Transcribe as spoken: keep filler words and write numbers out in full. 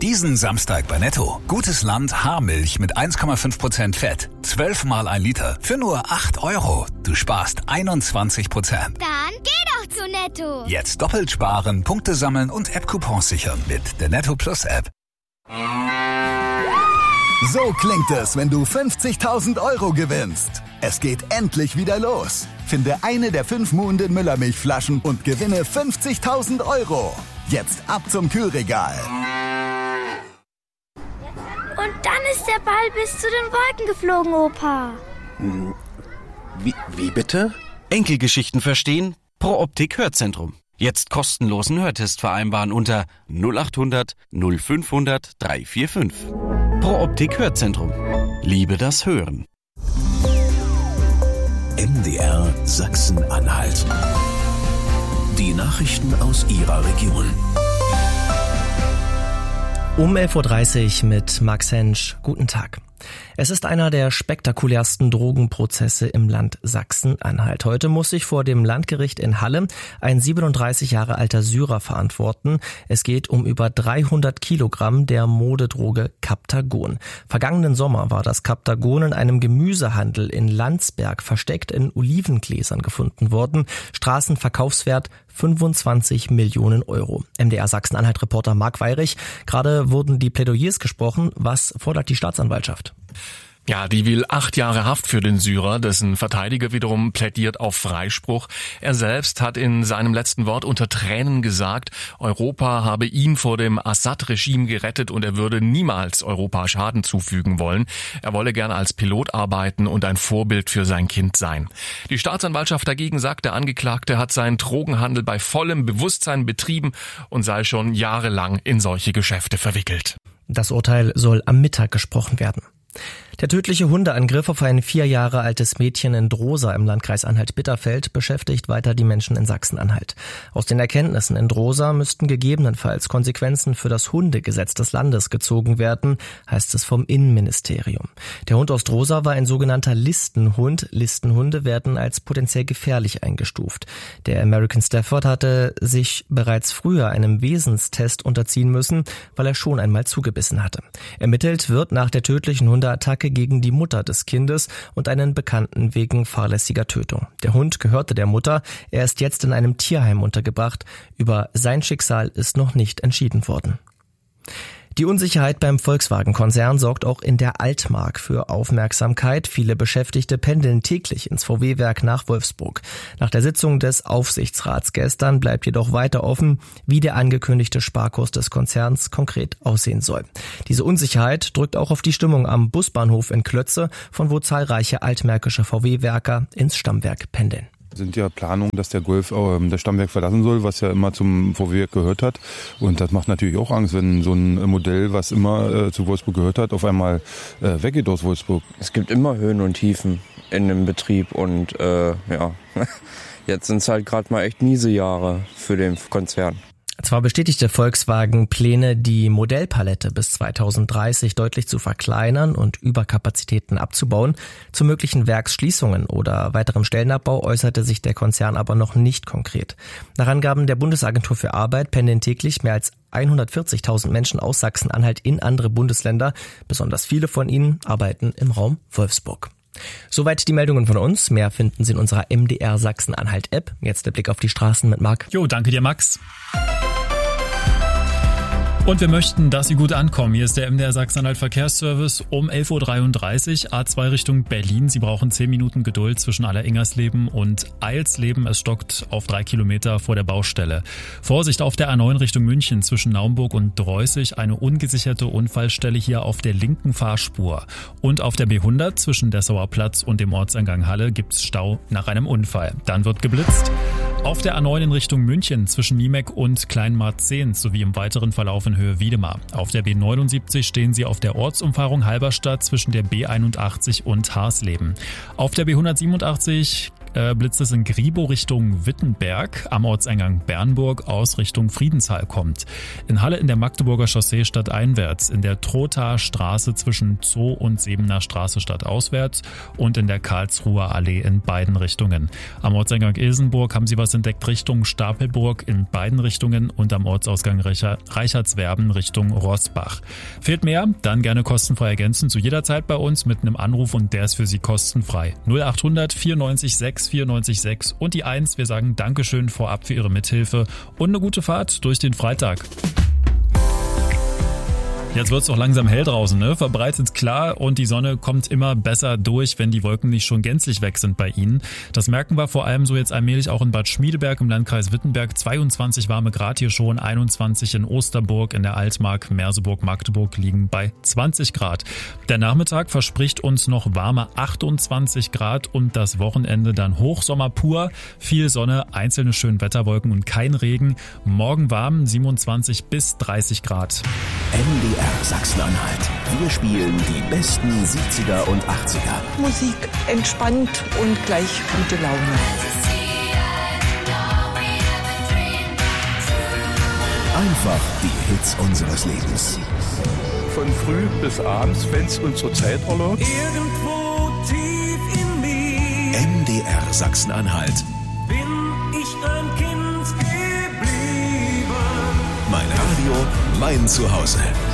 Diesen Samstag bei Netto. Gutes Land Haarmilch mit eins Komma fünf Prozent Fett. zwölf mal ein Liter für nur acht Euro. Du sparst einundzwanzig Prozent. Dann geh doch zu Netto. Jetzt doppelt sparen, Punkte sammeln und App-Coupons sichern mit der Netto Plus App. So klingt es, wenn du fünfzigtausend Euro gewinnst. Es geht endlich wieder los. Finde eine der fünf Muhnden Müllermilchflaschen und gewinne fünfzigtausend Euro. Jetzt ab zum Kühlregal. Und dann ist der Ball bis zu den Wolken geflogen, Opa. Wie, wie bitte? Enkelgeschichten verstehen? Pro Optik Hörzentrum. Jetzt kostenlosen Hörtest vereinbaren unter null acht hundert null fünfhundert dreihundertfünfundvierzig. Pro Optik Hörzentrum. Liebe das Hören. M D R Sachsen-Anhalt. Die Nachrichten aus Ihrer Region. Um elf Uhr dreißig mit Max Hensch. Guten Tag. Es ist einer der spektakulärsten Drogenprozesse im Land Sachsen-Anhalt. Heute muss sich vor dem Landgericht in Halle ein siebenunddreißig Jahre alter Syrer verantworten. Es geht um über dreihundert Kilogramm der Modedroge Captagon. Vergangenen Sommer war das Captagon in einem Gemüsehandel in Landsberg versteckt in Olivengläsern gefunden worden. Straßenverkaufswert fünfundzwanzig Millionen Euro. M D R Sachsen-Anhalt-Reporter Marc Weyrich. Gerade wurden die Plädoyers gesprochen. Was fordert die Staatsanwaltschaft? Ja, die will acht Jahre Haft für den Syrer, dessen Verteidiger wiederum plädiert auf Freispruch. Er selbst hat in seinem letzten Wort unter Tränen gesagt, Europa habe ihn vor dem Assad-Regime gerettet und er würde niemals Europa Schaden zufügen wollen. Er wolle gern als Pilot arbeiten und ein Vorbild für sein Kind sein. Die Staatsanwaltschaft dagegen sagt, der Angeklagte hat seinen Drogenhandel bei vollem Bewusstsein betrieben und sei schon jahrelang in solche Geschäfte verwickelt. Das Urteil soll am Mittag gesprochen werden. Der tödliche Hundeangriff auf ein vier Jahre altes Mädchen in Drosa im Landkreis Anhalt-Bitterfeld beschäftigt weiter die Menschen in Sachsen-Anhalt. Aus den Erkenntnissen in Drosa müssten gegebenenfalls Konsequenzen für das Hundegesetz des Landes gezogen werden, heißt es vom Innenministerium. Der Hund aus Drosa war ein sogenannter Listenhund. Listenhunde werden als potenziell gefährlich eingestuft. Der American Stafford hatte sich bereits früher einem Wesenstest unterziehen müssen, weil er schon einmal zugebissen hatte. Ermittelt wird nach der tödlichen Hundeattacke gegen die Mutter des Kindes und einen Bekannten wegen fahrlässiger Tötung. Der Hund gehörte der Mutter, er ist jetzt in einem Tierheim untergebracht. Über sein Schicksal ist noch nicht entschieden worden. Die Unsicherheit beim Volkswagen-Konzern sorgt auch in der Altmark für Aufmerksamkeit. Viele Beschäftigte pendeln täglich ins V W-Werk nach Wolfsburg. Nach der Sitzung des Aufsichtsrats gestern bleibt jedoch weiter offen, wie der angekündigte Sparkurs des Konzerns konkret aussehen soll. Diese Unsicherheit drückt auch auf die Stimmung am Busbahnhof in Klötze, von wo zahlreiche altmärkische V W-Werker ins Stammwerk pendeln. Sind ja Planungen, dass der Golf äh, das Stammwerk verlassen soll, was ja immer zum V W-Werk gehört hat. Und das macht natürlich auch Angst, wenn so ein Modell, was immer äh, zu Wolfsburg gehört hat, auf einmal äh, weggeht aus Wolfsburg. Es gibt immer Höhen und Tiefen in dem Betrieb und äh, ja, jetzt sind es halt gerade mal echt miese Jahre für den Konzern. Zwar bestätigte Volkswagen Pläne, die Modellpalette bis zweitausenddreißig deutlich zu verkleinern und Überkapazitäten abzubauen. Zu möglichen Werksschließungen oder weiterem Stellenabbau äußerte sich der Konzern aber noch nicht konkret. Nach Angaben der Bundesagentur für Arbeit pendeln täglich mehr als hundertvierzigtausend Menschen aus Sachsen-Anhalt in andere Bundesländer. Besonders viele von ihnen arbeiten im Raum Wolfsburg. Soweit die Meldungen von uns. Mehr finden Sie in unserer M D R Sachsen-Anhalt-App. Jetzt der Blick auf die Straßen mit Marc. Jo, danke dir, Max. Und wir möchten, dass Sie gut ankommen. Hier ist der M D R Sachsen-Anhalt Verkehrsservice um elf Uhr dreiunddreißig, A zwei Richtung Berlin. Sie brauchen zehn Minuten Geduld zwischen Aller-Ingersleben und Eilsleben. Es stockt auf drei Kilometer vor der Baustelle. Vorsicht auf der A neun Richtung München zwischen Naumburg und Dreußig. Eine ungesicherte Unfallstelle hier auf der linken Fahrspur. Und auf der B hundert zwischen Dessauer Platz und dem Ortseingang Halle gibt's Stau nach einem Unfall. Dann wird geblitzt. Auf der A neun in Richtung München zwischen Niemek und Kleinmarzehns sowie im weiteren Verlauf in Höhe Wiedemar. Auf der B neunundsiebzig stehen Sie auf der Ortsumfahrung Halberstadt zwischen der B einundachtzig und Harsleben. Auf der B hundertsiebenundachtzig äh, blitzt es in Gribow Richtung Wittenberg am Ortseingang Bernburg aus Richtung Friedenshall kommt. In Halle in der Magdeburger Chaussee stadteinwärts, in der Trothaer Straße zwischen Zoo und Sebener Straße stadtauswärts und in der Karlsruher Allee in beiden Richtungen. Am Ortseingang Ilsenburg haben Sie was entdeckt Richtung Stapelburg in beiden Richtungen und am Ortsausgang Reichertswerben Richtung Rossbach. Fehlt mehr? Dann gerne kostenfrei ergänzen, zu jeder Zeit bei uns mit einem Anruf und der ist für Sie kostenfrei. null acht hundert vierundneunzig sechs vierundneunzig sechs und die eins. Wir sagen Dankeschön vorab für Ihre Mithilfe und eine gute Fahrt durch den Freitag. Jetzt wird's doch langsam hell draußen, ne? Verbreitet klar und die Sonne kommt immer besser durch, wenn die Wolken nicht schon gänzlich weg sind bei Ihnen. Das merken wir vor allem so jetzt allmählich auch in Bad Schmiedeberg im Landkreis Wittenberg. zweiundzwanzig warme Grad hier schon, einundzwanzig in Osterburg, in der Altmark, Merseburg, Magdeburg liegen bei zwanzig Grad. Der Nachmittag verspricht uns noch warme achtundzwanzig Grad und das Wochenende dann Hochsommer pur. Viel Sonne, einzelne schöne Wetterwolken und kein Regen. Morgen warm, siebenundzwanzig bis dreißig Grad. M D R Sachsen-Anhalt. Wir spielen die besten siebziger und achtziger. Musik entspannt und gleich gute Laune. Einfach die Hits unseres Lebens. Von früh bis abends, wenn's unsere Zeit erlaubt. Irgendwo tief in mir. M D R Sachsen-Anhalt. Bin ich ein Kind geblieben. Mein Radio, mein Zuhause.